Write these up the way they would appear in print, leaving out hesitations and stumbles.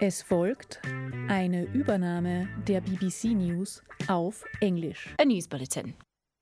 Es folgt eine Übernahme der BBC News auf Englisch. A news bulletin.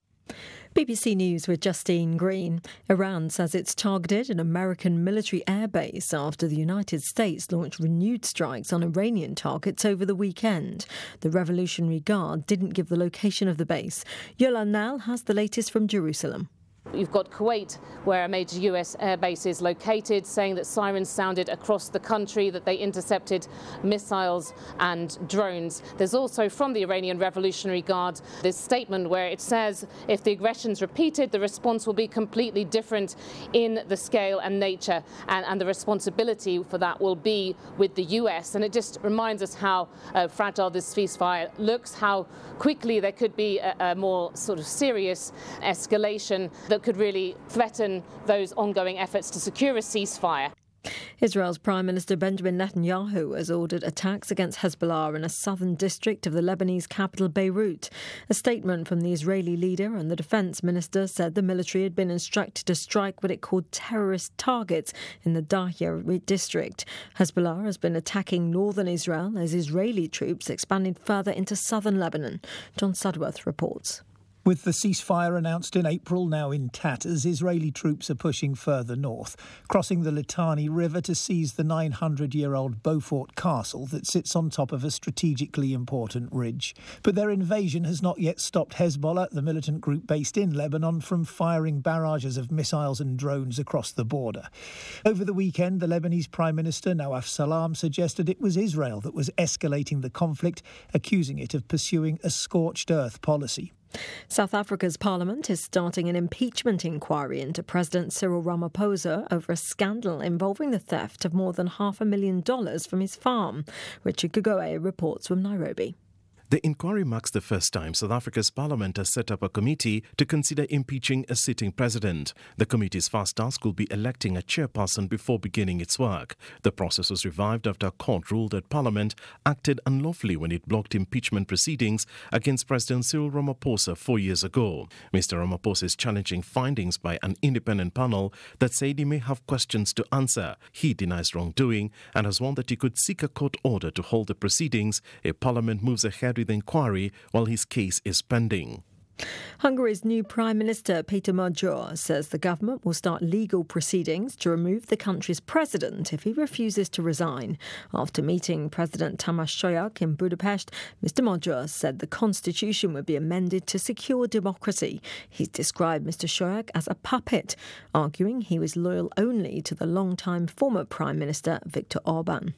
BBC News with Justine Green. Iran says it's targeted an American military airbase after the United States launched renewed strikes on Iranian targets over the weekend. The Revolutionary Guard didn't give the location of the base. Yola Nal has the latest from Jerusalem. You've got Kuwait, where a major US airbase is located, saying that sirens sounded across the country, that they intercepted missiles and drones. There's also, from the Iranian Revolutionary Guard, this statement where it says if the aggression's repeated, the response will be completely different in the scale and nature, and the responsibility for that will be with the US. And it just reminds us how fragile this ceasefire looks, how quickly there could be a more sort of serious escalation that could really threaten those ongoing efforts to secure a ceasefire. Israel's Prime Minister Benjamin Netanyahu has ordered attacks against Hezbollah in a southern district of the Lebanese capital Beirut. A statement from the Israeli leader and the defence minister said the military had been instructed to strike what it called terrorist targets in the Dahya district. Hezbollah has been attacking northern Israel as Israeli troops expanded further into southern Lebanon. John Sudworth reports. With the ceasefire announced in April now in tatters, Israeli troops are pushing further north, crossing the Litani River to seize the 900-year-old Beaufort Castle that sits on top of a strategically important ridge. But their invasion has not yet stopped Hezbollah, the militant group based in Lebanon, from firing barrages of missiles and drones across the border. Over the weekend, the Lebanese Prime Minister, Nawaf Salam, suggested it was Israel that was escalating the conflict, accusing it of pursuing a scorched earth policy. South Africa's parliament is starting an impeachment inquiry into President Cyril Ramaphosa over a scandal involving the theft of more than $500,000 from his farm. Richard Gogoe reports from Nairobi. The inquiry marks the first time South Africa's parliament has set up a committee to consider impeaching a sitting president. The committee's first task will be electing a chairperson before beginning its work. The process was revived after a court ruled that parliament acted unlawfully when it blocked impeachment proceedings against President Cyril Ramaphosa 4 years ago. Mr. Ramaphosa is challenging findings by an independent panel that said he may have questions to answer. He denies wrongdoing and has warned that he could seek a court order to hold the proceedings if parliament moves ahead with the inquiry while his case is pending. Hungary's new Prime Minister Peter Magyar says the government will start legal proceedings to remove the country's president if he refuses to resign. After meeting President Tamás Solyk in Budapest, Mr. Magyar said the constitution would be amended to secure democracy. He's described Mr. Solyk as a puppet, arguing he was loyal only to the long-time former Prime Minister Viktor Orbán.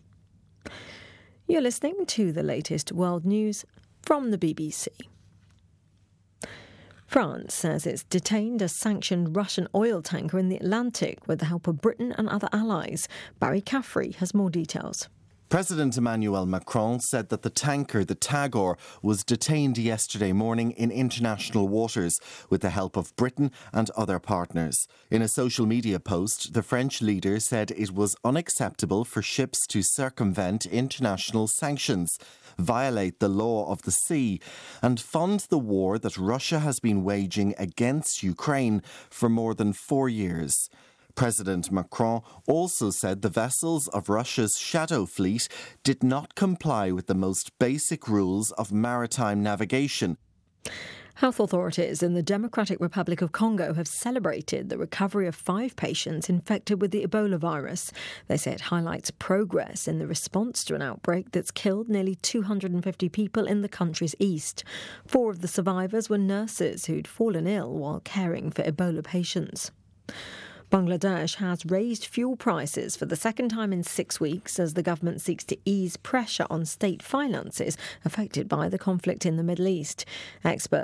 You're listening to the latest world news from the BBC. France says it's detained a sanctioned Russian oil tanker in the Atlantic with the help of Britain and other allies. Barry Caffrey has more details. President Emmanuel Macron said that the tanker, the Tagor, was detained yesterday morning in international waters with the help of Britain and other partners. In a social media post, the French leader said it was unacceptable for ships to circumvent international sanctions, violate the law of the sea, and fund the war that Russia has been waging against Ukraine for more than 4 years. President Macron also said the vessels of Russia's Shadow Fleet did not comply with the most basic rules of maritime navigation. Health authorities in the Democratic Republic of Congo have celebrated the recovery of 5 patients infected with the Ebola virus. They say it highlights progress in the response to an outbreak that's killed nearly 250 people in the country's east. 4 of the survivors were nurses who'd fallen ill while caring for Ebola patients. Bangladesh has raised fuel prices for the second time in 6 weeks as the government seeks to ease pressure on state finances affected by the conflict in the Middle East. Experts